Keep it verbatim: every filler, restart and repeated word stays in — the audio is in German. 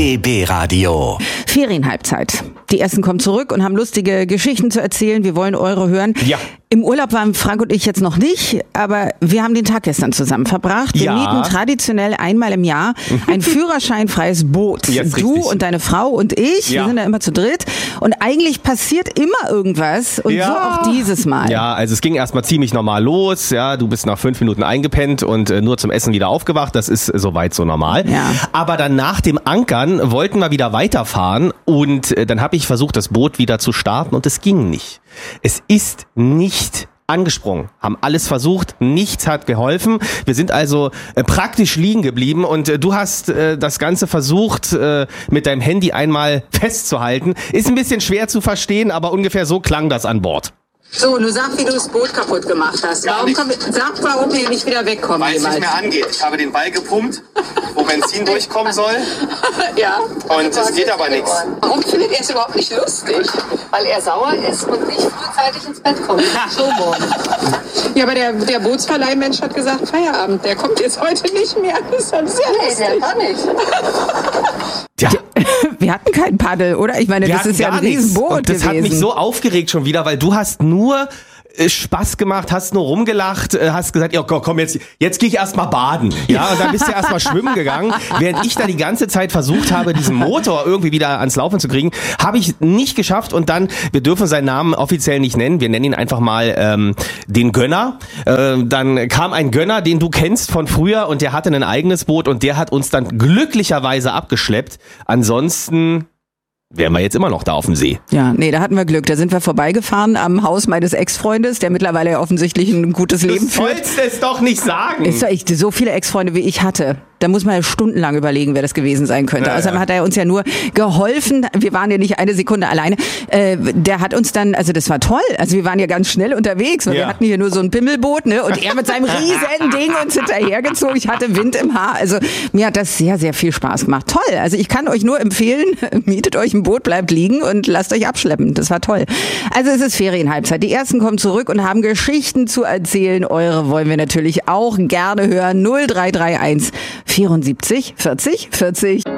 B B-Radio. Ferienhalbzeit. Die Ersten kommen zurück und haben lustige Geschichten zu erzählen. Wir wollen eure hören. Ja. Im Urlaub waren Frank und ich jetzt noch nicht, aber wir haben den Tag gestern zusammen verbracht. Wir Ja. mieten traditionell einmal im Jahr ein führerscheinfreies Boot. Jetzt Du richtig. und deine Frau und ich, Ja. wir sind da immer zu dritt. Und eigentlich passiert immer irgendwas. Und Ja. so auch dieses Mal. Ja, also es ging erstmal ziemlich normal los. Ja, du bist nach fünf Minuten eingepennt und äh, nur zum Essen wieder aufgewacht. Das ist äh, soweit so normal. Ja. Aber dann nach dem Ankern wollten wir wieder weiterfahren und äh, dann habe ich versucht, das Boot wieder zu starten und es ging nicht. Es ist nicht angesprungen, haben alles versucht, nichts hat geholfen. Wir sind also äh, praktisch liegen geblieben und äh, du hast äh, das Ganze versucht, äh, mit deinem Handy einmal festzuhalten. Ist ein bisschen schwer zu verstehen, aber ungefähr so klang das an Bord. So, du sag, wie du das Boot kaputt gemacht hast. Warum nicht. kommen, sag, warum wir nicht wieder wegkommen. Weil es nicht jemals. mehr angeht. Ich habe den Ball gepumpt, wo Benzin durchkommen soll. Ja. Und es geht aber nichts. Warum findet er es überhaupt nicht lustig? Weil er sauer ist und nicht frühzeitig ins Bett kommt. So morgen. Ja, aber der, der Bootsverleihmensch hat gesagt, Feierabend. Der kommt jetzt heute nicht mehr. Das ist halt sehr Nee, der lustig. kann nicht. Tja. Wir hatten kein Paddel, oder? Ich meine, Wir das hatten ist ja ein gar nichts. Riesenboot Und das gewesen. hat mich so aufgeregt schon wieder, weil du hast nur äh, Spaß gemacht, hast nur rumgelacht, äh, hast gesagt, ja komm, komm jetzt, jetzt gehe ich erstmal baden. Ja, und dann bist du erstmal schwimmen gegangen. Während ich da die ganze Zeit versucht habe, diesen Motor irgendwie wieder ans Laufen zu kriegen, habe ich nicht geschafft. Und dann, wir dürfen seinen Namen offiziell nicht nennen, wir nennen ihn einfach mal ähm, den Gönner. Äh, dann kam ein Gönner, den du kennst von früher und der hatte ein eigenes Boot und der hat uns dann glücklicherweise abgeschleppt. Ansonsten wären wir jetzt immer noch da auf dem See. Ja, nee, da hatten wir Glück. Da sind wir vorbeigefahren am Haus meines Ex-Freundes, der mittlerweile ja offensichtlich ein gutes Leben Du führt. sollst es doch nicht sagen. Ist doch echt so viele Ex-Freunde, wie ich hatte. Da muss man ja stundenlang überlegen, wer das gewesen sein könnte. Ja, Außerdem ja. hat er uns ja nur geholfen. Wir waren ja nicht eine Sekunde alleine. Äh, der hat uns dann, also das war toll. Also wir waren ja ganz schnell unterwegs. Weil Ja. Wir hatten hier nur so ein Pimmelboot, ne? Und er mit seinem riesen Ding uns hinterhergezogen. Ich hatte Wind im Haar. Also mir hat das sehr, sehr viel Spaß gemacht. Toll. Also ich kann euch nur empfehlen, mietet euch ein Boot, bleibt liegen und lasst euch abschleppen. Das war toll. Also es ist Ferienhalbzeit. Die Ersten kommen zurück und haben Geschichten zu erzählen. Eure wollen wir natürlich auch gerne hören. null drei drei eins vierundsiebzig vierzig vierzig.